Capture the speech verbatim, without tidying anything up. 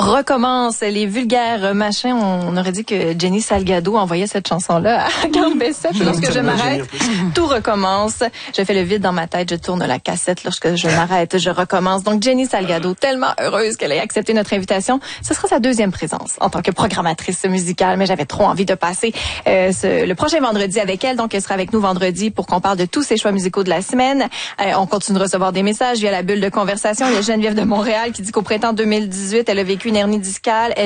recommence. Les vulgaires machins, on aurait dit que Jenny Salgado envoyait cette chanson-là à Carl Bessette. Lorsque je m'arrête, tout recommence. Je fais le vide dans ma tête, je tourne la cassette. Lorsque je m'arrête, je recommence. Donc Jenny Salgado, tellement heureuse qu'elle ait accepté notre invitation. Ce sera sa deuxième présence en tant que programmatrice musicale, mais j'avais trop envie de passer euh, ce, le prochain vendredi avec elle. Donc elle sera avec nous vendredi pour qu'on parle de tous ses choix musicaux de la semaine. Euh, on continue de recevoir des messages via la bulle de conversation. Il y a Geneviève de Montréal qui dit qu'au printemps deux mille dix-huit, elle a vécu une hernie discale. Elle